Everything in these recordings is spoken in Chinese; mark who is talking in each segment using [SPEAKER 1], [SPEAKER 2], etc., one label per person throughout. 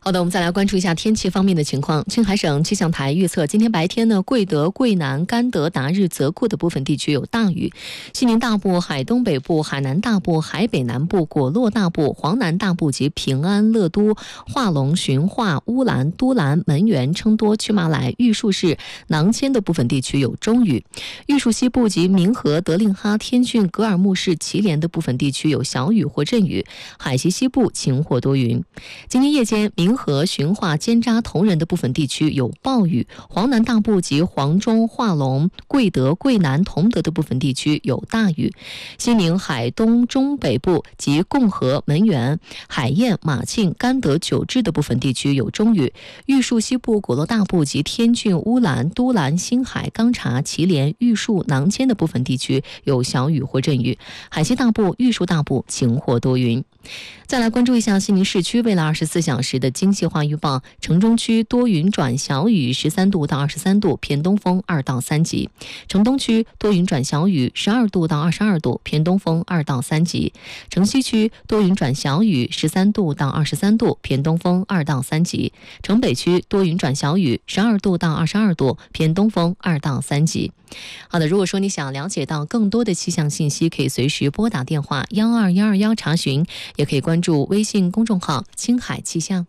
[SPEAKER 1] 好的，我们再来关注一下天气方面的情况。青海省气象台预测，今天白天呢，贵德、贵南、甘德、达日、泽库的部分地区有大雨，西宁大部、海东北部、海南大部、海北南部、果洛大部、黄南大部及平安、乐都、化隆、循化、乌兰、都兰、门源、成都、曲马来、玉树市、囊谦的部分地区有中雨，玉树西部及明河、德令哈、天峻、格尔木市、祁连的部分地区有小雨或阵雨，海西西部晴或多云。今天夜间，明河、循化、尖扎、铜仁的部分地区有暴雨，黄南大部及黄中、化隆、贵德、贵南、同德的部分地区有大雨，西宁海东中北部及共和、门源、海晏、马庆、甘德、九治的部分地区有中雨，玉树西部、果洛大部及天峻、乌兰、都兰、星海、钢察、祁连、玉树、囊谦的部分地区有小雨或阵雨，海西大部、玉树大部晴或多云。再来关注一下西宁市区未来24小时的精细化预报。城中区多云转小雨，13度到23度，偏东风2到3级；城东区多云转小雨，12度到22度，偏东风2到3级；城西区多云转小雨，13度到23度，偏东风2到3级；城北区多云转小雨，12度到22度，偏东风2到3级。好的，如果说你想了解到更多的气象信息，可以随时拨打电话12121查询，也可以关注微信公众号青海气象。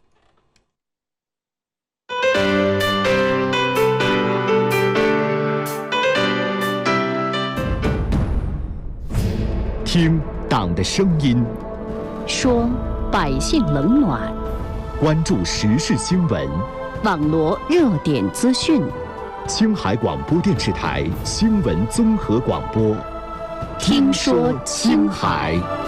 [SPEAKER 2] 听党的声音，
[SPEAKER 3] 说百姓冷暖，
[SPEAKER 2] 关注时事新闻，
[SPEAKER 3] 网罗热点资讯。
[SPEAKER 2] 青海广播电视台新闻综合广播，
[SPEAKER 3] 听说青海。